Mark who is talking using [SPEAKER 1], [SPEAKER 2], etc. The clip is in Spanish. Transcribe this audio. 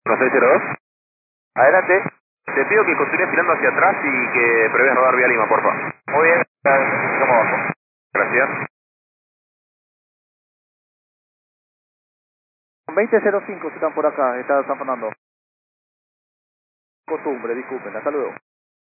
[SPEAKER 1] 1602. Adelante. Te pido que continúes girando hacia atrás y que preveas rodar vía Lima, porfa. Muy bien, estamos abajo. Gracias.
[SPEAKER 2] 2005 si están por acá, está San Fernando. Costumbre, disculpen, hasta luego.